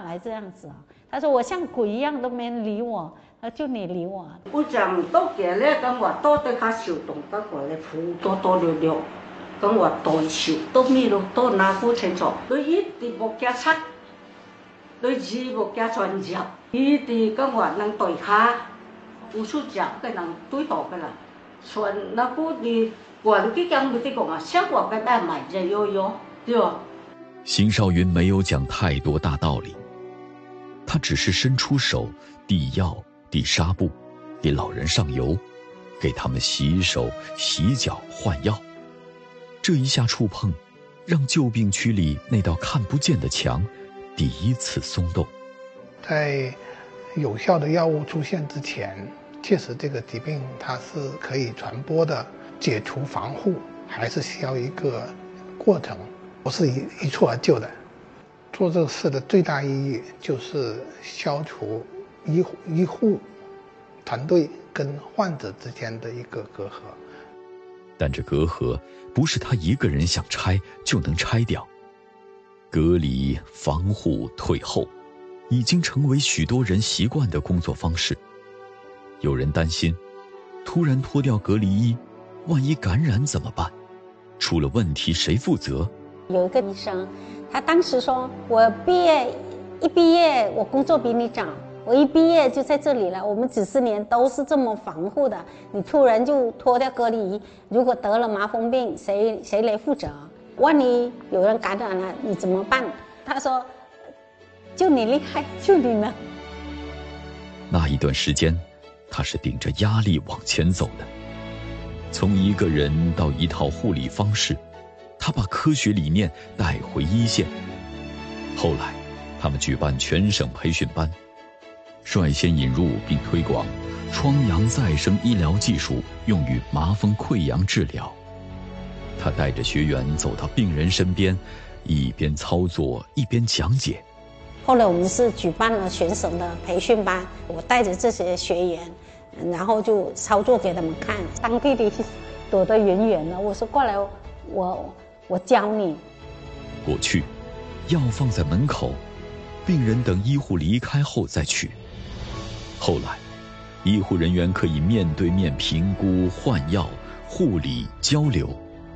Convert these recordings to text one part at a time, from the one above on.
来这样子啊。他说我像鬼一样都没人理我，就你理我。 我讲到嘅咧，咁我多對下小動不過咧，好多了，咁我代小都咩咯，都拿不清楚。佢一啲冇加七，佢字冇加專業，一啲咁我能對下，武術講嘅能對到嘅啦。所以那個啲管啲講嗰啲講啊，像我嘅大買着有，對吧？ 邢少云没有讲太多大道理，他只是伸出手递药、递纱布，给老人上油，给他们洗手、洗脚、换药。这一下触碰，让旧病区里那道看不见的墙第一次松动。 在有效的药物出现之前，确实这个疾病它是可以传播的，解除防护还是需要一个过程，不是一蹴而就的。做这个事的最大意义就是消除医护团队跟患者之间的一个隔阂。 但这隔阂不是他一个人想拆就能拆掉。隔离、防护、退后已经成为许多人习惯的工作方式。有人担心，突然脱掉隔离衣，万一感染怎么办？出了问题谁负责？ 有一个医生，他当时说，我一毕业我工作比你早，我一毕业就在这里了，我们几十年都是这么防护的，你突然就脱掉隔离衣，如果得了麻风病，谁来负责？万一有人感染了，你怎么办？他说，就你厉害，就你呢。 那一段时间，他是顶着压力往前走的，从一个人到一套护理方式，他把科学理念带回一线。后来他们举办全省培训班，率先引入并推广疮疡再生医疗技术，用于麻风溃疡治疗。他带着学员走到病人身边，一边操作一边讲解。 后来我们是举办了全省的培训班，我带着这些学员，然后就操作给他们看。当地的躲得远远的，我说过来，我教你。 过去，药放在门口，病人等医护离开后再取。后来，医护人员可以面对面评估、换药、护理、交流。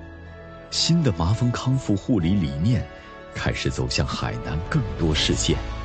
新的麻风康复护理理念开始走向海南更多市县。